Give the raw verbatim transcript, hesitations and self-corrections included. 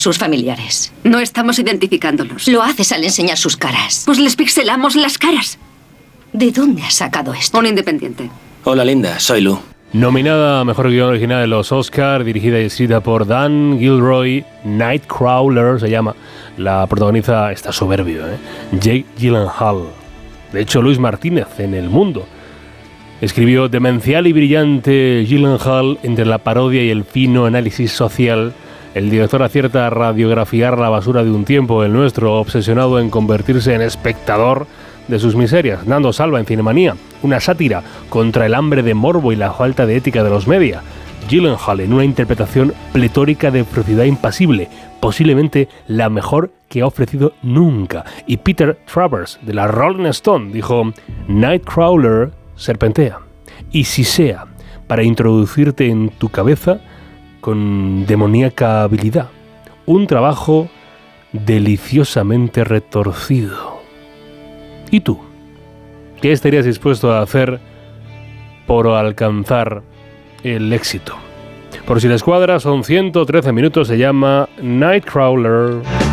sus familiares. No estamos identificándolos. Lo haces al enseñar sus caras. Pues les pixelamos las caras. ¿De dónde has sacado esto? Un independiente. Hola, Linda. Soy Lou. Nominada a Mejor Guión Original de los Oscar, dirigida y escrita por Dan Gilroy, Nightcrawler se llama. La protagoniza, está soberbio, ¿eh? Jake Gyllenhaal. De hecho, Luis Martínez en El Mundo escribió: demencial y brillante Gyllenhaal, entre la parodia y el fino análisis social, el director acierta a radiografiar la basura de un tiempo, el nuestro, obsesionado en convertirse en espectador de sus miserias. Nando Salva en Cinemanía, una sátira contra el hambre de morbo y la falta de ética de los media. Gyllenhaal en una interpretación pletórica de ferocidad impasible, posiblemente la mejor que ha ofrecido nunca. Y Peter Travers, de la Rolling Stone, dijo: Nightcrawler serpentea y sisea para introducirte en tu cabeza con demoníaca habilidad. Un trabajo deliciosamente retorcido. ¿Y tú? ¿Qué estarías dispuesto a hacer por alcanzar el éxito? Por si la escuadra, son ciento trece minutos, se llama Nightcrawler.